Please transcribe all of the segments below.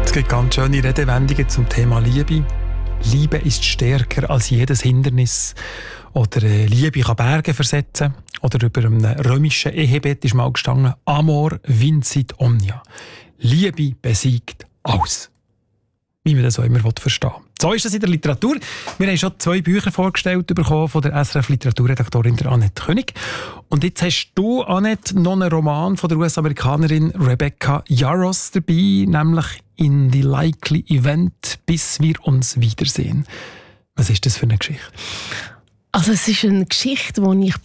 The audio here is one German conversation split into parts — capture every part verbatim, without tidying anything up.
Es gibt ganz schöne Redewendungen zum Thema Liebe. Liebe ist stärker als jedes Hindernis. Oder äh, Liebe kann Berge versetzen. Oder über einem römischen Ehebett ist mal gestanden: Amor vincit omnia. Liebe besiegt alles. Wie man das auch immer verstehen will. So ist es in der Literatur. Wir haben schon zwei Bücher vorgestellt bekommen von der S R F-Literaturredaktorin Annette König. Und jetzt hast du, Annette, noch einen Roman von der U S-Amerikanerin Rebecca Yarros dabei, nämlich «In the Likely Event, bis wir uns wiedersehen». Was ist das für eine Geschichte? Also es ist eine Geschichte, die ich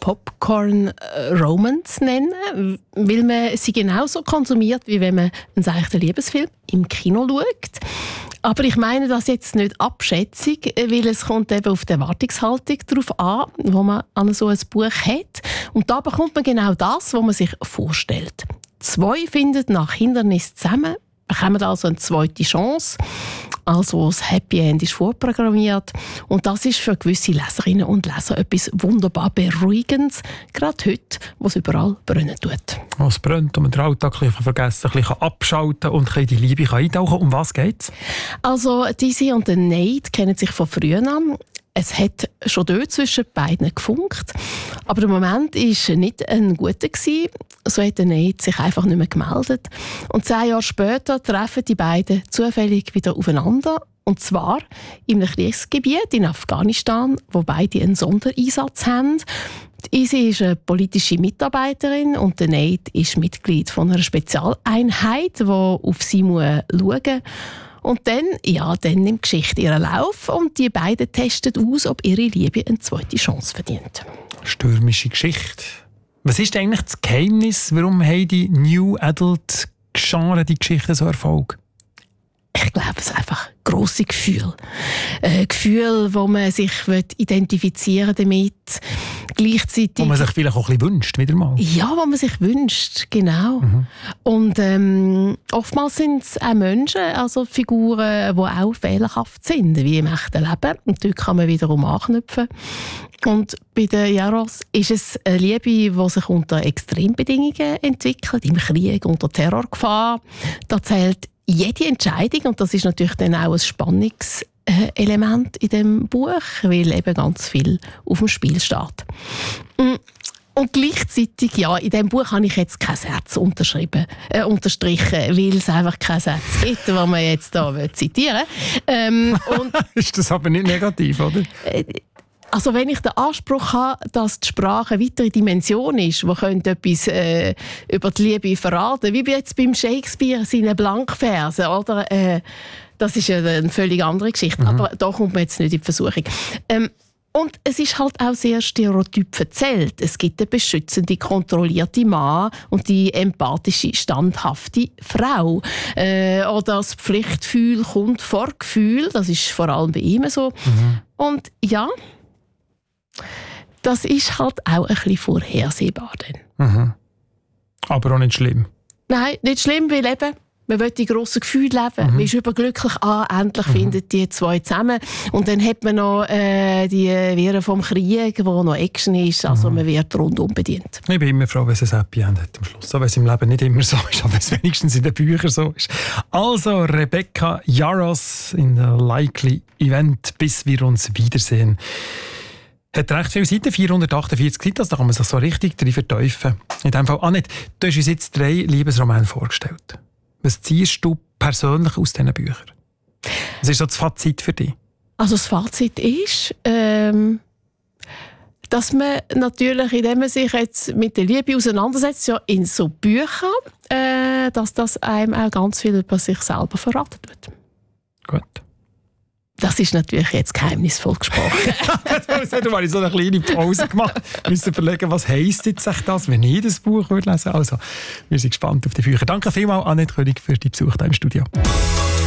Popcorn-Romance nenne, weil man sie genauso konsumiert, wie wenn man einen seichten Liebesfilm im Kino schaut. Aber ich meine das jetzt nicht abschätzig, weil es kommt eben auf die Erwartungshaltung darauf an, wo man an so ein Buch hat. Und da bekommt man genau das, was man sich vorstellt. Zwei finden nach Hindernis zusammen, bekommen also eine zweite Chance. Also das Happy End ist vorprogrammiert. Und das ist für gewisse Leserinnen und Leser etwas wunderbar Beruhigendes, gerade heute, wo es überall brennen tut. Oh, es brennt und man den Alltag ein bisschen vergessen, ein bisschen abschalten und ein bisschen die Liebe eintauchen kann. Um was geht's? Also Dizzy und der Nate kennen sich von früher an. Es hat schon dort zwischen beiden gefunkt. Aber der Moment war nicht ein guter. So hat der Nate sich einfach nicht mehr gemeldet. Und zehn Jahre später treffen die beiden zufällig wieder aufeinander. Und zwar in einem Kriegsgebiet in Afghanistan, wo beide einen Sondereinsatz haben. Die Isi ist eine politische Mitarbeiterin und der Nate ist Mitglied von einer Spezialeinheit, die auf sie schauen muss. Und dann, ja, dann nimmt die Geschichte ihren Lauf und die beiden testen aus, ob ihre Liebe eine zweite Chance verdient. Stürmische Geschichte. Was ist eigentlich das Geheimnis? Warum haben die New Adult Genre die Geschichten so Erfolg? Ich glaube, es ist einfach grosse Gefühle. Äh, Gefühle, wo man sich identifizieren damit. Gleichzeitig. Wo man sich vielleicht auch ein bisschen wünscht, wieder mal. Ja, wo man sich wünscht, genau. Mhm. Und ähm, oftmals sind es auch Menschen, also Figuren, die auch fehlerhaft sind, wie im echten Leben. Und dort kann man wiederum anknüpfen. Und bei den Yarros ist es eine Liebe, die sich unter Extrembedingungen entwickelt, im Krieg, unter Terrorgefahr. Da zählt jede Entscheidung, und das ist natürlich dann auch ein Spannungselement in dem Buch, weil eben ganz viel auf dem Spiel steht. Und gleichzeitig, ja, in diesem Buch habe ich jetzt kein Satz unterschrieben, äh, unterstrichen, weil es einfach kein Satz gibt, den man jetzt hier zitieren will. Ähm, und ist das aber nicht negativ, oder? Äh, Also wenn ich den Anspruch habe, dass die Sprache eine weitere Dimension ist, die könnte etwas äh, über die Liebe verraten, wie jetzt beim Shakespeare seine Blankverse, oder? Äh, das ist ja eine völlig andere Geschichte, mhm. aber da kommt man jetzt nicht in die Versuchung. Ähm, und es ist halt auch sehr stereotyp erzählt. Es gibt den beschützende, kontrollierte Mann und die empathische, standhafte Frau. Äh, oder das Pflichtgefühl kommt vor Gefühl, das ist vor allem bei ihm so. Mhm. Und ja, das ist halt auch ein bisschen vorhersehbar. Mhm. Aber auch nicht schlimm. Nein, nicht schlimm, weil eben, man will die grossen Gefühle leben. Mhm. Man ist überglücklich, ah, endlich mhm. finden die zwei zusammen. Und dann hat man noch äh, die Viren vom Krieg, wo noch Action ist. Also mhm. man wird rundum bedient. Ich bin immer froh, wenn es ein Happy End hat am Schluss. Auch wenn es im Leben nicht immer so ist, aber wenn es wenigstens in den Büchern so ist. Also Rebecca Yarros in der Likely Event, bis wir uns wiedersehen. Hat recht viele Seiten, vierhundertachtundvierzig Seiten, also da kann man sich so richtig drin verteufeln. In dem Fall, Annette, du hast uns jetzt drei Liebesromane vorgestellt. Was ziehst du persönlich aus diesen Büchern? Was ist so das Fazit für dich? Also das Fazit ist, ähm, dass man natürlich, indem man sich jetzt mit der Liebe auseinandersetzt, ja, in so Büchern, äh, dass das einem auch ganz viel über sich selber verraten wird. Gut. Das ist natürlich jetzt geheimnisvoll gesprochen. Du hast so eine kleine Pause gemacht. Wir müssen überlegen, was heisst jetzt das, wenn ich das Buch lesen würde. Also, wir sind gespannt auf die Bücher. Danke vielmals, Annette König, für die Besuch hier im Studio.